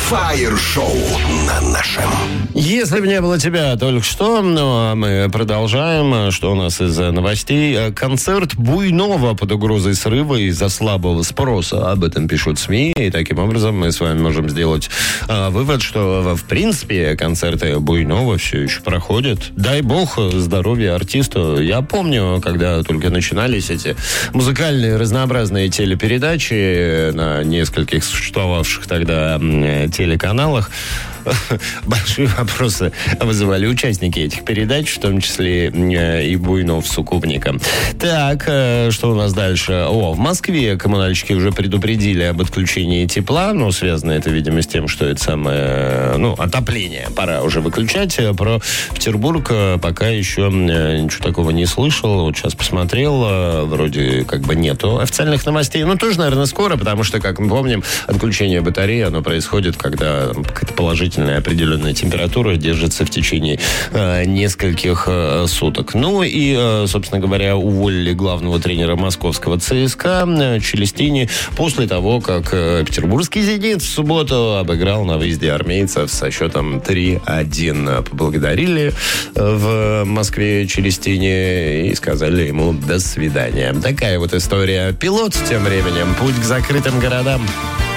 Фаер-шоу на нашем. Если бы не было тебя только что, ну, а мы продолжаем. Что у нас из новостей? Концерт Буйнова под угрозой срыва из-за слабого спроса. Об этом пишут СМИ. И таким образом мы с вами можем сделать вывод, что в принципе концерты Буйнова все еще проходят. Дай бог здоровья артисту. Я помню, когда только начинались эти музыкальные разнообразные телепередачи на нескольких существовавших тогда телеканалах, большие вопросы вызывали участники этих передач, в том числе и Буйнов с Укупником. Так, что у нас дальше? В Москве коммунальщики уже предупредили об отключении тепла. Ну, связано это, видимо, с тем, что это самое, отопление пора уже выключать. Про Петербург пока еще ничего такого не слышал. Вот сейчас посмотрел, вроде как бы нету официальных новостей. Ну, тоже, наверное, скоро, потому что, как мы помним, отключение батареи, оно происходит, когда какая-то положительная определенная температура держится в течение нескольких суток. Ну и, собственно говоря, уволили главного тренера московского ЦСКА Челестини после того, как петербургский «Зенит» в субботу обыграл на выезде армейцев со счетом 3-1. Поблагодарили в Москве Челестини и сказали ему «до свидания». Такая вот история. Пилот тем временем. Путь к закрытым городам.